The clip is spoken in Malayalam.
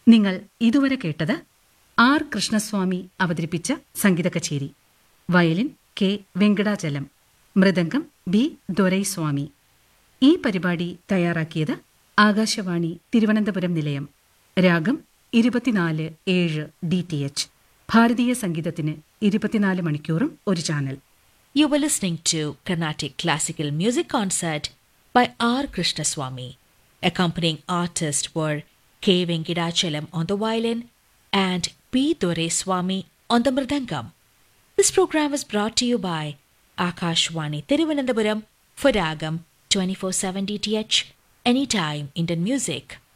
നിങ്ങൾ ഇതുവരെ കേട്ടത് ആർ കൃഷ്ണസ്വാമി അവതരിപ്പിച്ച സംഗീത കച്ചേരി. Violin K Venkatachalam, mridangam B Doraiswamy. ഈ പരിപാടി തയ്യാറാക്കിയത് ആകാശവാണി തിരുവനന്തപുരം നിലയം. രാഗം 24/7 DTH. ഭാരതീയ സംഗീതത്തിന് 24 മണിക്കൂറും ഒരു channel. You were listening to Carnatic Classical Music Concert by R. Krishnaswamy. Accompanying artists were K. Venkadachalam on the violin and P. Doraiswamy on the mridangam. This program was brought to you by Akashwani Thiruvananthapuram for Ragam 24/7 DTH, anytime Indian music.